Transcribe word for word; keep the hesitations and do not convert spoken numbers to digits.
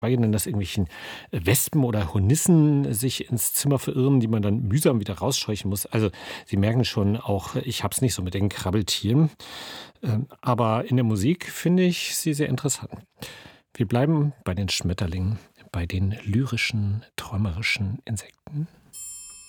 denn, dass irgendwelchen Wespen oder Hornissen sich ins Zimmer verirren, die man dann mühsam wieder rausscheuchen muss. Also, Sie merken schon auch, ich habe es nicht so mit den Krabbeltieren. Ähm, aber in der Musik finde ich sie sehr interessant. Wir bleiben bei den Schmetterlingen, bei den lyrischen, träumerischen Insekten.